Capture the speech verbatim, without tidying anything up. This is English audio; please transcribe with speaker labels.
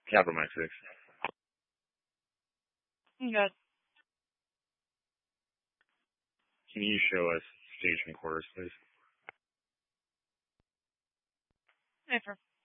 Speaker 1: Capital Mike six.
Speaker 2: Good.
Speaker 1: Can you show us station quarters, please?
Speaker 2: Affirm.